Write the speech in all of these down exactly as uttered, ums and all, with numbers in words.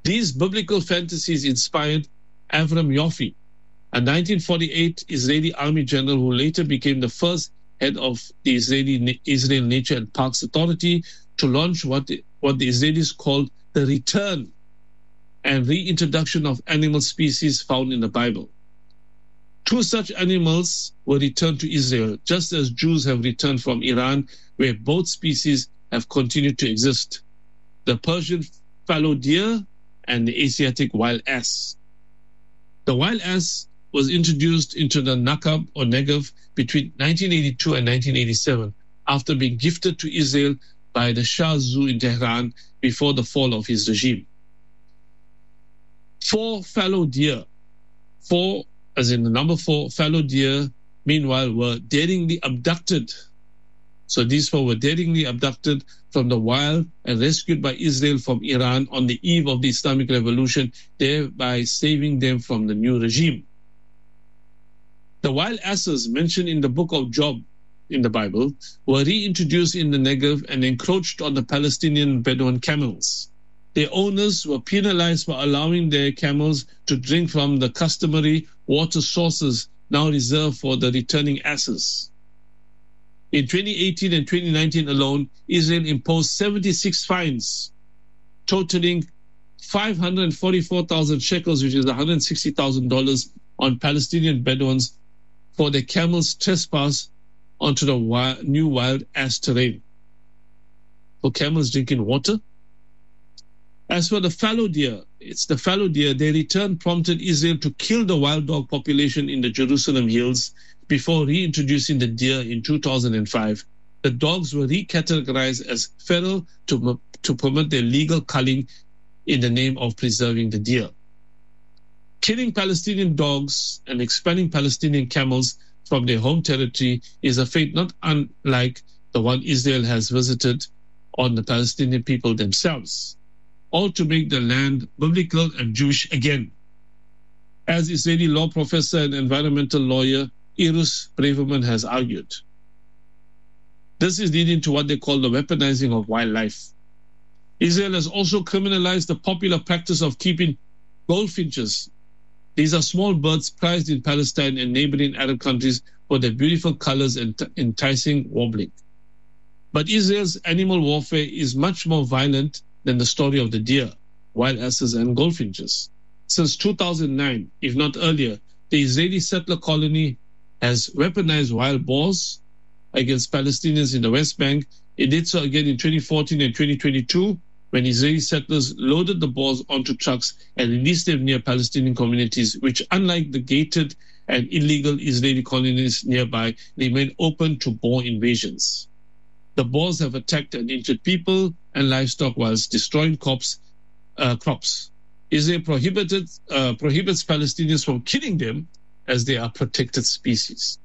These biblical fantasies inspired Avram Yoffe, a nineteen forty-eight Israeli army general who later became the first head of the Israeli Israel Nature and Parks Authority, to launch what the, what the Israelis called the return and reintroduction of animal species found in the Bible. Two such animals were returned to Israel, just as Jews have returned from Iran, where both species have continued to exist: the Persian fallow deer and the Asiatic wild ass. The wild ass was introduced into the Nakab or Negev between nineteen eighty-two and nineteen eighty-seven, after being gifted to Israel by the Shah Zoo in Tehran before the fall of his regime. Four fallow deer, four as in the number four, fallow deer, meanwhile, were daringly abducted. So these four were daringly abducted from the wild and rescued by Israel from Iran on the eve of the Islamic Revolution, thereby saving them from the new regime. The wild asses mentioned in the book of Job in the Bible were reintroduced in the Negev and encroached on the Palestinian Bedouin camels. Their owners were penalized for allowing their camels to drink from the customary water sources now reserved for the returning asses. In twenty eighteen and twenty nineteen alone, Israel imposed seventy-six fines, totaling five hundred forty-four thousand shekels, which is one hundred sixty thousand dollars, on Palestinian Bedouins for their camels' trespass onto the wild, new wild ass terrain. For camels drinking water? As for the fallow deer, it's the fallow deer, their return prompted Israel to kill the wild dog population in the Jerusalem hills before reintroducing the deer in two thousand five. The dogs were recategorized as feral to, to permit their legal culling in the name of preserving the deer. Killing Palestinian dogs and expelling Palestinian camels from their home territory is a fate not unlike the one Israel has visited on the Palestinian people themselves, all to make the land biblical and Jewish again. As Israeli law professor and environmental lawyer Irus Braverman has argued, this is leading to what they call the weaponizing of wildlife. Israel has also criminalized the popular practice of keeping goldfinches. These are small birds prized in Palestine and neighboring Arab countries for their beautiful colors and enticing warbling. But Israel's animal warfare is much more violent than the story of the deer, wild asses, and goldfinches. Since two thousand nine, if not earlier, the Israeli settler colony has weaponized wild boars against Palestinians in the West Bank. It did so again in twenty fourteen and twenty twenty-two, when Israeli settlers loaded the boars onto trucks and released them near Palestinian communities, which, unlike the gated and illegal Israeli colonies nearby, remain open to boar invasions. The boars have attacked and injured people and livestock whilst destroying crops. Uh, crops. Israel prohibited, uh, prohibits Palestinians from killing them as they are protected species.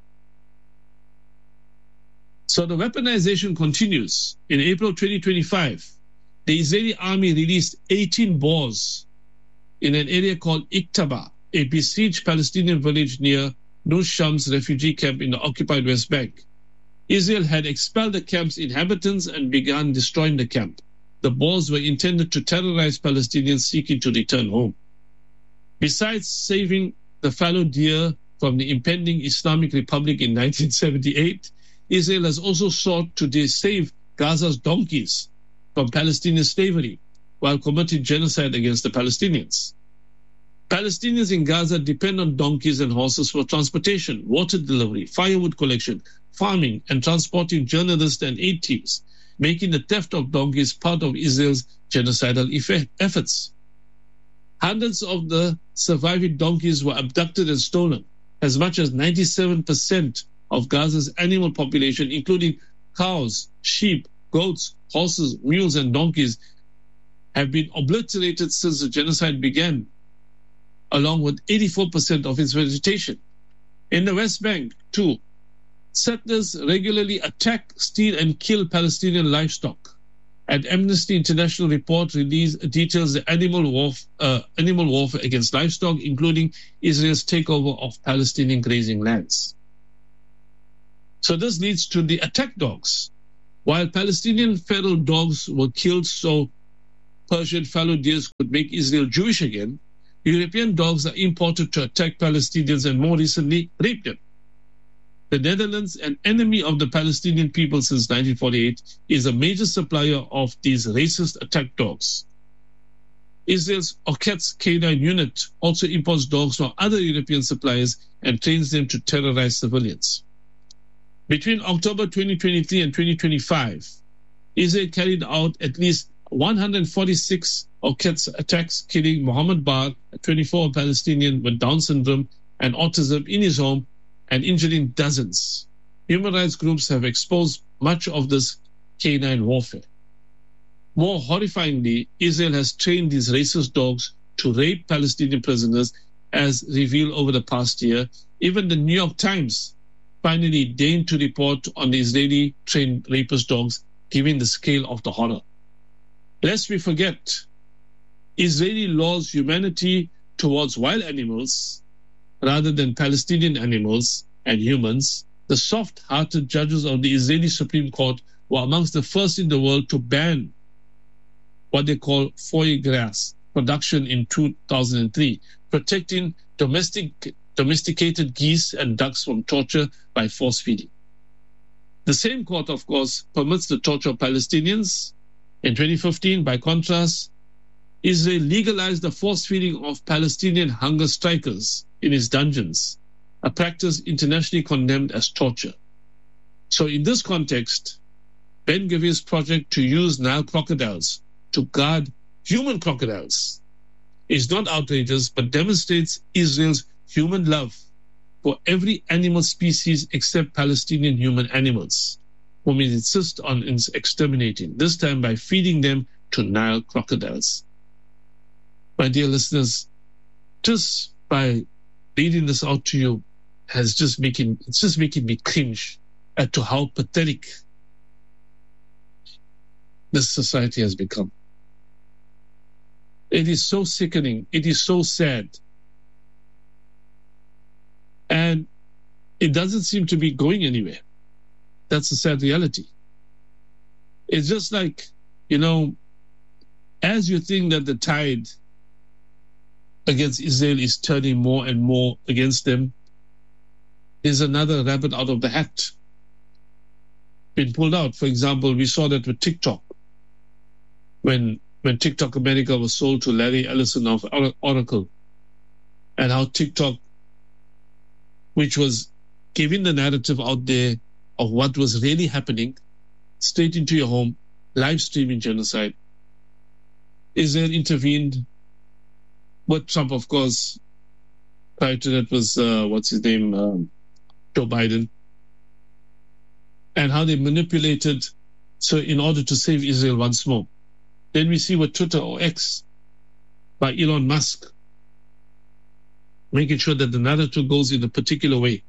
So the weaponization continues. In April twenty twenty-five, the Israeli army released eighteen boars in an area called Iktaba, a besieged Palestinian village near Nus Shams refugee camp in the occupied West Bank. Israel had expelled the camp's inhabitants and begun destroying the camp. The boars were intended to terrorize Palestinians seeking to return home. Besides saving the fallow deer from the impending Islamic Republic in nineteen seventy-eight, Israel has also sought to save Gaza's donkeys from Palestinian slavery while committing genocide against the Palestinians. Palestinians in Gaza depend on donkeys and horses for transportation, water delivery, firewood collection, farming, and transporting journalists and aid teams, making the theft of donkeys part of Israel's genocidal effect, efforts. Hundreds of the surviving donkeys were abducted and stolen. As much as ninety-seven percent of Gaza's animal population, including cows, sheep, goats, horses, mules, and donkeys, have been obliterated since the genocide began, along with eighty-four percent of its vegetation. In the West Bank, too, settlers regularly attack, steal, and kill Palestinian livestock. An Amnesty International report released details the animal, warf- uh, animal warfare against livestock, including Israel's takeover of Palestinian grazing lands. So this leads to the attack dogs. While Palestinian feral dogs were killed so Persian fallow deers could make Israel Jewish again, European dogs are imported to attack Palestinians and more recently rape them. The Netherlands, an enemy of the Palestinian people since nineteen forty-eight, is a major supplier of these racist attack dogs. Israel's Oketz K nine unit also imports dogs from other European suppliers and trains them to terrorize civilians. Between October twenty twenty-three and twenty twenty-five, Israel carried out at least one hundred forty-six Oketz attacks, killing Mohammed Bar, a twenty-four Palestinian with Down syndrome and autism, in his home and injuring dozens. Human rights groups have exposed much of this K nine warfare. More horrifyingly, Israel has trained these racist dogs to rape Palestinian prisoners, as revealed over the past year. Even the New York Times finally deigned to report on the Israeli-trained rapist dogs, giving the scale of the horror. Lest we forget, Israeli laws humanity towards wild animals rather than Palestinian animals and humans. The soft-hearted judges of the Israeli Supreme Court were amongst the first in the world to ban what they call foie gras production in two thousand three, protecting domestic, domesticated geese and ducks from torture by force feeding. The same court, of course, permits the torture of Palestinians. In twenty fifteen, by contrast, Israel legalized the force feeding of Palestinian hunger strikers in its dungeons, a practice internationally condemned as torture. So in this context, Ben-Gvir's project to use Nile crocodiles to guard human crocodiles is not outrageous, but demonstrates Israel's human love for every animal species except Palestinian human animals, whom it insists on exterminating, this time by feeding them to Nile crocodiles. My dear listeners, just by reading this out to you has just making it's just making me cringe as to how pathetic this society has become. It is so sickening. It is so sad. And it doesn't seem to be going anywhere. That's a sad reality. It's just like, you know, as you think that the tide against Israel is turning more and more against them, there's another rabbit out of the hat been pulled out. For example, we saw that with TikTok. When when TikTok America was sold to Larry Ellison of Oracle, and how TikTok, which was giving the narrative out there of what was really happening, straight into your home, live streaming genocide. Israel intervened with Trump, of course. Prior to that was, uh, what's his name, um, Joe Biden. And how they manipulated, so in order to save Israel once more. Then we see what Twitter or X by Elon Musk, making sure that the narrative goes in a particular way.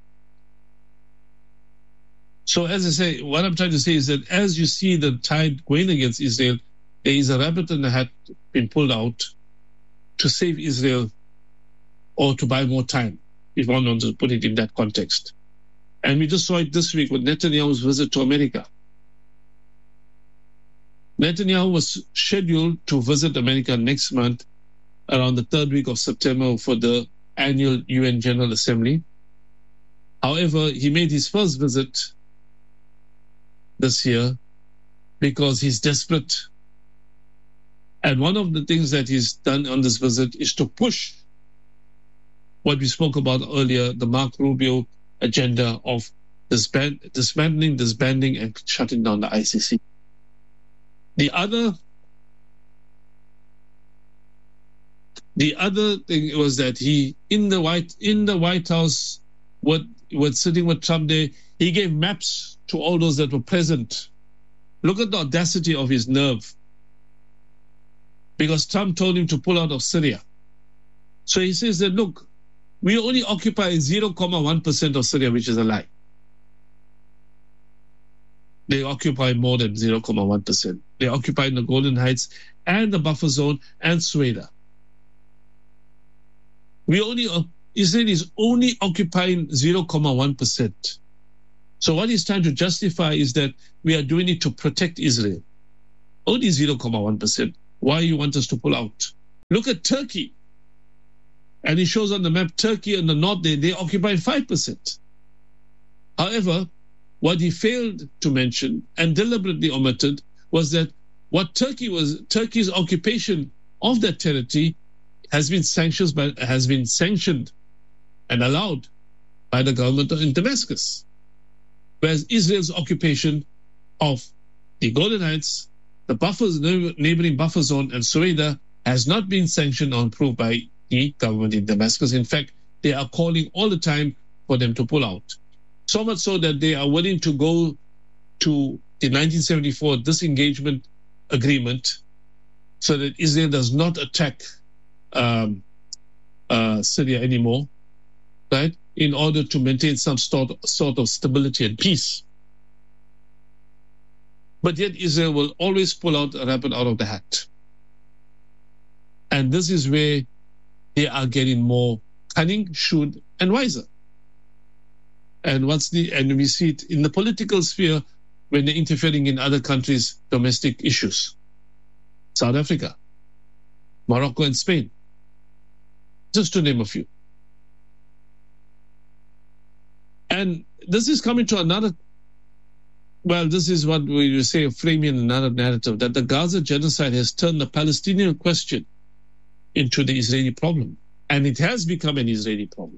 So as I say, what I'm trying to say is that as you see the tide going against Israel, there is a rabbit in the hat being pulled out to save Israel or to buy more time, if one wants to put it in that context. And we just saw it this week with Netanyahu's visit to America. Netanyahu was scheduled to visit America next month around the third week of September for the annual U N General Assembly. However, he made his first visit this year because he's desperate. And one of the things that he's done on this visit is to push what we spoke about earlier, the Mark Rubio agenda of disband- dismantling, disbanding, and shutting down the I C C. The other, the other thing was that he, in the White, in the White House, what was sitting with Trump there, he gave maps to all those that were present. Look at the audacity of his nerve. Because Trump told him to pull out of Syria. So he says that, look, we only occupy zero point one percent of Syria, which is a lie. They occupy more than zero point one percent. They occupy the Golden Heights and the buffer zone and Sueda. We only, Israel is only occupying zero point one percent. So what he's trying to justify is that we are doing it to protect Israel. Only zero point one percent. why you want us to pull out. Look at Turkey. And he shows on the map, Turkey in the north, they, they occupy five percent. However, what he failed to mention and deliberately omitted was that what Turkey was, Turkey's occupation of that territory has been sanctioned by, has been sanctioned and allowed by the government in Damascus. Whereas Israel's occupation of the Golan Heights, the buffers, neighboring buffer zone, and Suwaida has not been sanctioned or approved by the government in Damascus. In fact, they are calling all the time for them to pull out. So much so that they are willing to go to the nineteen seventy-four disengagement agreement so that Israel does not attack um, uh, Syria anymore, right? In order to maintain some sort, sort of stability and peace. But yet Israel will always pull out a rabbit out of the hat. And this is where they are getting more cunning, shrewd, and wiser. And what's the and we see it in the political sphere when they're interfering in other countries' domestic issues. South Africa, Morocco, and Spain, just to name a few. And this is coming to another, well, this is what we say, framing another narrative, that the Gaza genocide has turned the Palestinian question into the Israeli problem. And it has become an Israeli problem.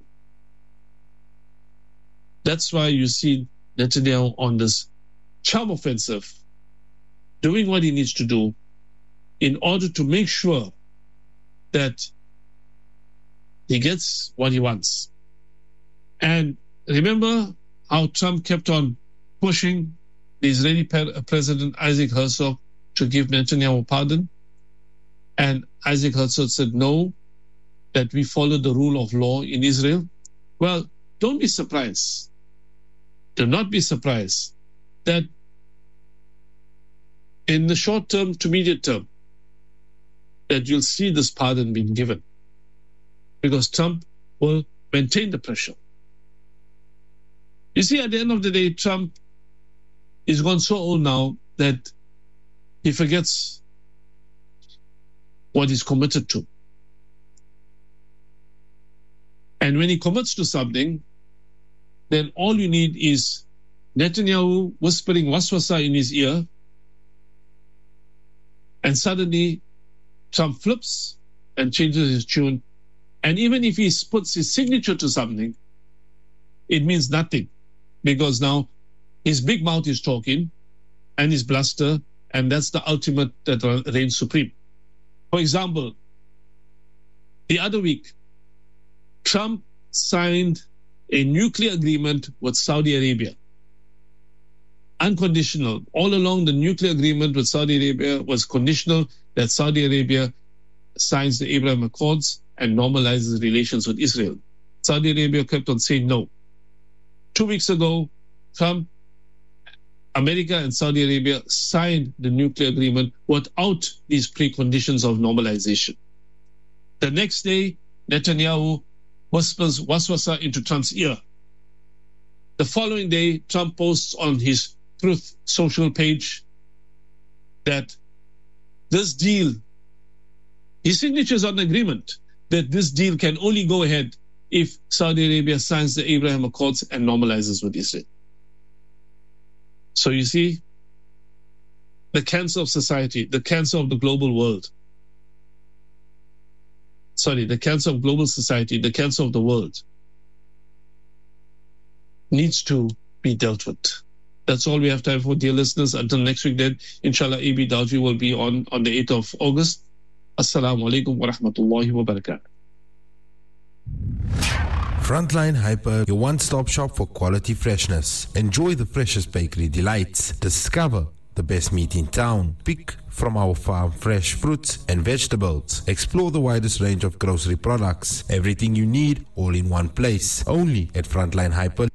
That's why you see Netanyahu on this charm offensive, doing what he needs to do in order to make sure that he gets what he wants. And remember how Trump kept on pushing the Israeli President Isaac Herzog to give Netanyahu a pardon? And Isaac Herzog said no, that we follow the rule of law in Israel. Well, don't be surprised. Do not be surprised that in the short term to medium term, that you'll see this pardon being given, because Trump will maintain the pressure. You see, at the end of the day, Trump is gone so old now that he forgets what he's committed to. And when he commits to something, then all you need is Netanyahu whispering waswasa in his ear, and suddenly Trump flips and changes his tune. And even if he puts his signature to something, it means nothing, because now his big mouth is talking and his bluster, and that's the ultimate that reigns supreme. For example, the other week, Trump signed a nuclear agreement with Saudi Arabia. Unconditional. All along, the nuclear agreement with Saudi Arabia was conditional that Saudi Arabia signs the Abraham Accords and normalizes relations with Israel. Saudi Arabia kept on saying no. Two weeks ago, Trump, America and Saudi Arabia signed the nuclear agreement without these preconditions of normalization. The next day, Netanyahu whispers waswasa into Trump's ear. The following day, Trump posts on his Truth social page that this deal, his signature is on the agreement, that this deal can only go ahead if Saudi Arabia signs the Abraham Accords and normalizes with Israel. So you see, the cancer of society, the cancer of the global world, sorry, the cancer of global society, the cancer of the world needs to be dealt with. That's all we have time for, dear listeners. Until next week then, inshallah, A B Dawji will be on on the eighth of August. Assalamu alaikum wa rahmatullahi wa barakatuh. Frontline Hyper, your one-stop shop for quality freshness. Enjoy the freshest bakery delights. Discover the best meat in town. Pick from our farm fresh fruits and vegetables. Explore the widest range of grocery products. Everything you need, all in one place. Only at Frontline Hyper.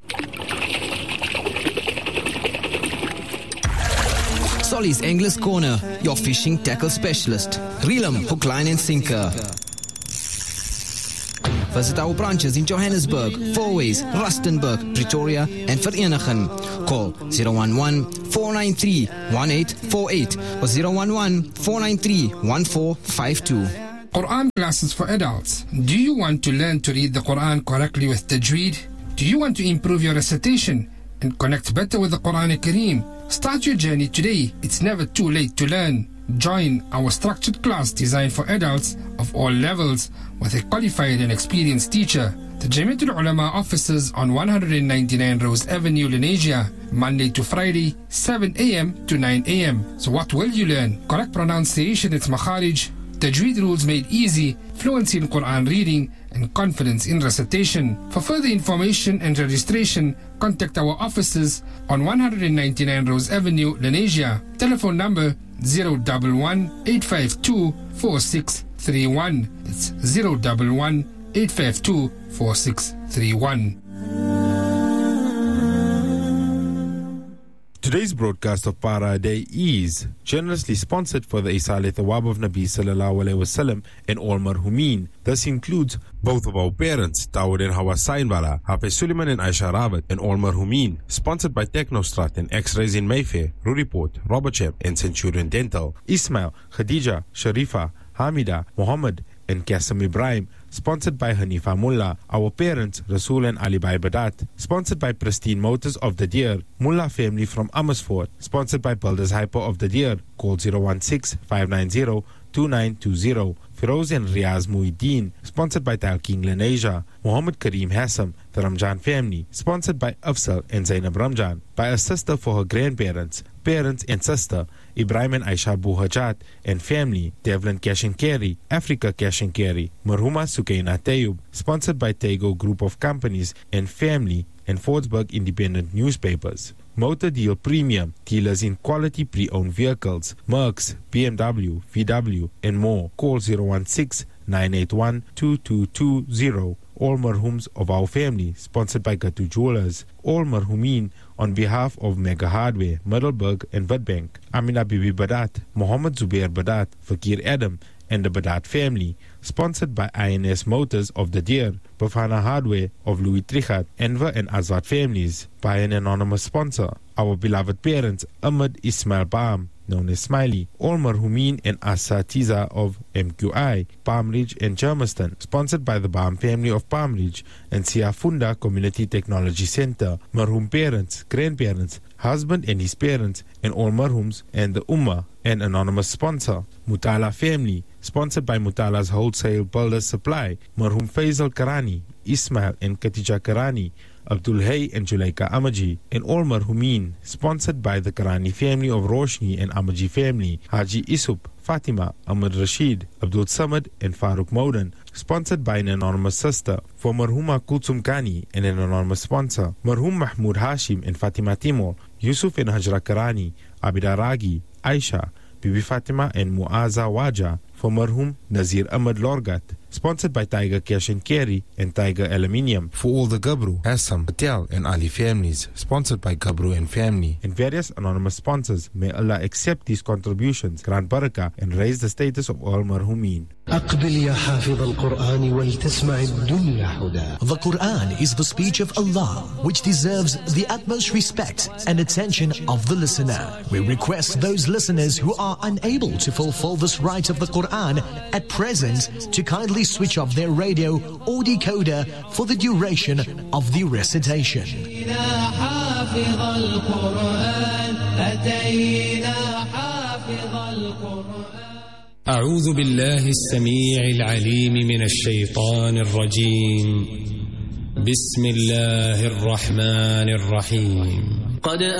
Solly's Anglers Corner, your fishing tackle specialist. Reel 'em, hook, line and sinker. Visit our branches in Johannesburg, Fourways, Rustenburg, Pretoria, and Vereeniging. Call zero one one, four nine three, one eight four eight or zero one one, four nine three, one four five two. Quran classes for adults. Do you want to learn to read the Quran correctly with Tajweed? Do you want to improve your recitation and connect better with the Quran Kareem? Start your journey today. It's never too late to learn. Join our structured class designed for adults of all levels with a qualified and experienced teacher. The Jamiatul Ulama offices on one ninety-nine Rose Avenue, Lenasia, Monday to Friday, seven a.m. to nine a.m. So what will you learn? Correct pronunciation, it's Makharij, Tajweed rules made easy, fluency in Quran reading, and confidence in recitation. For further information and registration, contact our offices on one ninety-nine Rose Avenue, Lenasia. Telephone number zero one one, eight five two, four six three one. It's zero one one, eight five two, four six three one. Today's broadcast of Para Day is generously sponsored for the Isale Thawab of Nabi Sallallahu Alaihi Wasallam and all marhumin. This includes both of our parents, Dawood and Hawa Sainbala, Hafiz Suleiman and Aisha Rawat, and all marhumin. Sponsored by Technostrat and X-Rays in Mayfair, Ruriport, Robertsham, and Centurion Dental. Ismail, Khadija, Sharifa, Hamida, Muhammad, and Qasim Ibrahim. Sponsored by Hanifa Mullah, our parents, Rasul and Ali Bai Badat. Sponsored by Pristine Motors of the Deer, Mullah family from Amersfoort. Sponsored by Builders Hyper of the Deer. Call zero one six, five nine zero, two nine two zero. Firoz and Riaz Muhyiddin. Sponsored by Talking Lenasia. Muhammad Kareem Hassam, the Ramjan family. Sponsored by Afsal and Zainab Ramjan. By a sister for her grandparents, parents and sister, Ibrahim and Aisha Buhajat, and family, Devlin Cash and Carry, Africa Cash and Carry, Marhuma Sukaina Tayyub. Sponsored by Tego Group of Companies and family, and Fordsburg Independent Newspapers. Motor Deal Premium, dealers in quality pre-owned vehicles, Mercs, B M W, V W, and more. Call zero one six, nine eight one, two two two zero. All marhums of our family, sponsored by Gatu Jewelers. All marhumin on behalf of Mega Hardware, Middelburg and Witbank. Amina Bibi Badat, Muhammad Zubair Badat, Fakir Adam, and the Badat family. Sponsored by I N S Motors of the Deer, Bafana Hardware of Louis Trichat, Enver and Azad families. By an anonymous sponsor, our beloved parents, Ahmed Ismail Baam, known as Smiley, all marhumin and Asatiza of M Q I, Palm Ridge and Germiston. Sponsored by the Baam family of Palm Ridge and Siafunda Community Technology Center. Marhum parents, grandparents, husband and his parents, and all marhums and the Ummah. An anonymous sponsor, Mutala family, sponsored by Mutala's Wholesale Builders Supply. Marhum Faisal Karani, Ismail and Katija Karani, Abdul Hay and Julaika Amaji, and all marhumin, sponsored by the Karani family of Roshni and Amaji family, Haji Isup, Fatima, Ahmad Rashid, Abdul Samad and Farooq Maudan. Sponsored by an anonymous sister, for Marhuma Kulsum Kani and an anonymous sponsor, Marhum Mahmoud Hashim and Fatima Timur, Yusuf and Hajra Karani, Abida Ragi, Aisha, Bibi Fatima and Muaza Waja. For Marhum Nazir Ahmad Lorgat. Sponsored by Tiger Cash and Carry and Tiger Aluminium. For all the Gabru, Hassam, Patel and Ali families. Sponsored by Gabru and family. And various anonymous sponsors. May Allah accept these contributions, grant barakah, and raise the status of all marhumin. The Quran is the speech of Allah, which deserves the utmost respect and attention of the listener. We request those listeners who are unable to fulfill this right of the Quran at present to kindly switch off their radio or decoder for the duration of the recitation. أعوذ بالله السميع العليم من الشيطان الرجيم. بسم الله الرحمن الرحيم. قد